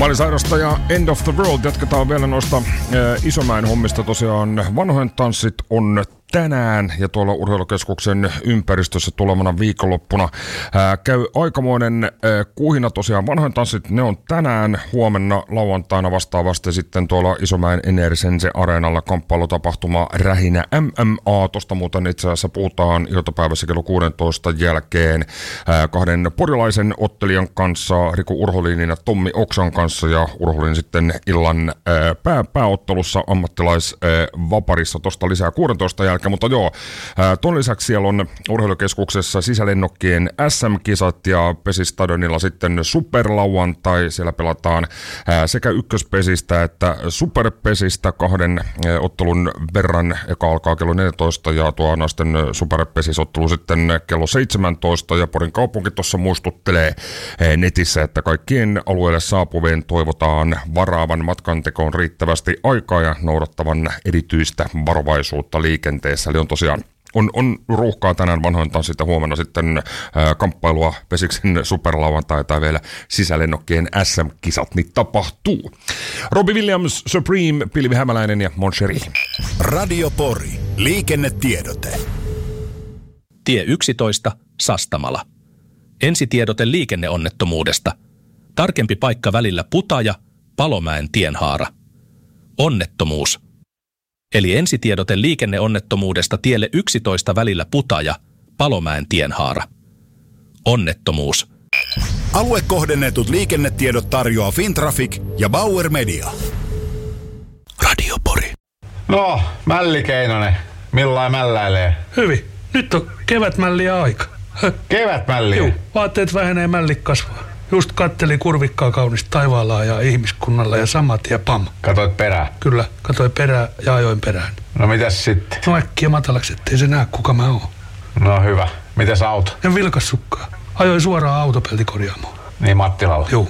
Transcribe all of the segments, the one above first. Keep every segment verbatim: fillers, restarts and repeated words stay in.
Miley Cyrusta ja End of the World. Jatketaan vielä noista äh, Isomäen hommista. Tosiaan vanhojen tanssit on tänään ja tuolla urheilukeskuksen ympäristössä tulevana viikonloppuna ää, käy aikamoinen ää, kuhina. Tosiaan vanhojen tanssit, ne on tänään, huomenna lauantaina vastaavasti sitten tuolla Isomäen Enersense areenalla kamppailutapahtuma Rähinä M M A. Tosta muuten itse asiassa puhutaan iltapäivässä kello kuusitoista jälkeen ää, kahden porilaisen ottelijan kanssa, Riku Urholinin ja Tommi Oksan kanssa, ja Urholin sitten illan ää, pää, pääottelussa ammattilaisvaparissa. Tosta lisää kuusitoista jälkeen. Mutta joo, tuon lisäksi siellä on urheilukeskuksessa sisälennokkien S M-kisat ja Pesistadionilla sitten superlauantai. Siellä pelataan sekä ykköspesistä että superpesistä kahden ottelun verran. Eka alkaa kello neljätoista ja tuo naisten superpesisottelu sitten kello seitsemäntoista. Ja Porin kaupunki tuossa muistuttelee netissä, että kaikkien alueelle saapuvien toivotaan varaavan matkantekoon riittävästi aikaa ja noudattavan erityistä varovaisuutta liikenteessä. Eli on tosiaan on, on ruuhkaa tänään vanhoin tanssit ja huomenna sitten ää, kamppailua Pesiksen superlauantai tai vielä sisälennokkien S M-kisat, niin tapahtuu. Robbie Williams, Supreme, Pilvi Hämäläinen ja Mon Cherie. Radio Pori. Liikennetiedote. Tie yksitoista, Sastamala. Ensitiedote liikenneonnettomuudesta. Tarkempi paikka välillä Putaja, Palomäen tienhaara. Onnettomuus. Eli ensitiedote liikenneonnettomuudesta tielle yksitoista välillä Putaja, Palomäen tienhaara. Onnettomuus. Aluekohdennetut liikennetiedot tarjoaa Fintraffic ja Bauer Media. Radio Pori. No, Mälli Keinonen. Millain mälläilee? Hyvin. Nyt on kevätmälliä aika. Kevätmälliä? Juu, vaatteet vähenee, mälli kasvaa. Just kattelin kurvikkaa kaunista taivaalla ja ihmiskunnalla ja samat ja pam. Katoit perään? Kyllä, katoin perään ja ajoin perään. No mitäs sitten? No äkkiä matalaksi, ettei se näe kuka mä oon. No hyvä. Mitäs auto? En vilkas sukkaa. Ajoin suoraan autopeltikorjaamoon. Niin Mattilalla? Juu.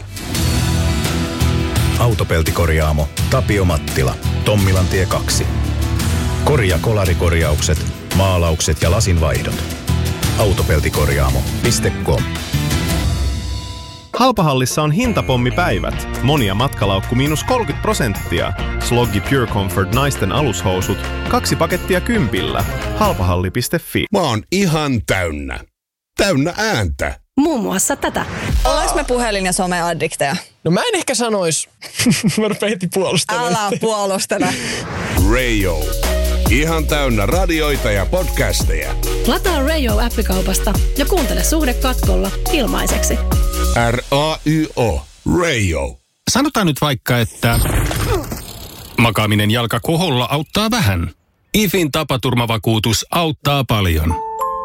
Autopeltikorjaamo Tapio Mattila. Tommilantie kaksi. Korja kolarikorjaukset, maalaukset ja lasinvaihdot. Autopeltikorjaamo piste com. Halpahallissa on hintapommipäivät. Monia matkalaukku miinus kolmekymmentä prosenttia. Sloggi Pure Comfort naisten alushousut. Kaksi pakettia kympillä. Halpahalli piste fi. Mä oon ihan täynnä. Täynnä ääntä. Muun muassa tätä. Ollaanko me puhelin- ja someaddikteja? No mä en ehkä sanois. Mä rupean heti puolustelemaan. Älä puolustele. Radio. Ihan täynnä radioita ja podcasteja. Lataa Radio-appikaupasta ja kuuntele Suhde katkolla ilmaiseksi. R A Y O. Radio. Sanotaan nyt vaikka, että makaaminen jalka koholla auttaa vähän. I F In tapaturmavakuutus auttaa paljon.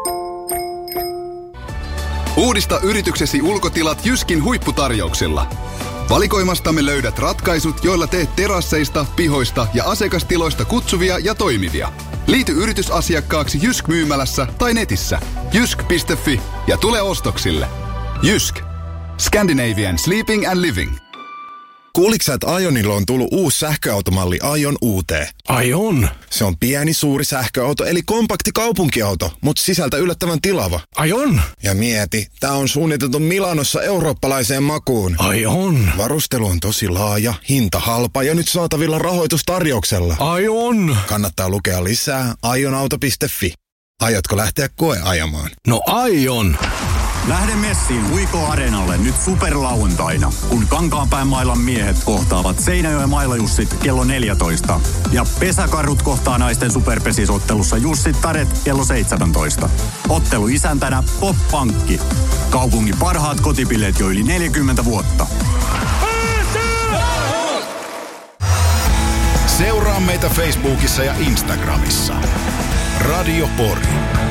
Uudista yrityksesi ulkotilat Jyskin huipputarjouksilla. Valikoimastamme löydät ratkaisut, joilla teet terasseista, pihoista ja asiakastiloista kutsuvia ja toimivia. Liity yritysasiakkaaksi Jysk-myymälässä tai netissä jysk piste fi ja tule ostoksille. Jysk. Scandinavian Sleeping and Living. Kuuliks sä, että Ionilla on tullut uusi sähköautomalli Ion U T? Ai on? Se on pieni, suuri sähköauto, eli kompakti kaupunkiauto, mutta sisältä yllättävän tilava. Ai on? Ja mieti, tää on suunniteltu Milanossa eurooppalaiseen makuun. Ai on? Varustelu on tosi laaja, hinta halpa ja nyt saatavilla rahoitustarjouksella. Ai on? Kannattaa lukea lisää ionauto piste fi. Aiotko lähteä koeajamaan? No aion! Lähde messiin Huiko Areenalle nyt superlauantaina, kun Kankaanpään mailan miehet kohtaavat Seinäjoen mailajussit kello neljätoista. Ja Pesäkarhut kohtaa naisten superpesisottelussa Jussit Taret kello seitsemäntoista. Ottelu isäntänä Pop Pankki. Kaupungin parhaat kotipileet jo yli neljäkymmentä vuotta. Seuraa meitä Facebookissa ja Instagramissa. Radio Pori.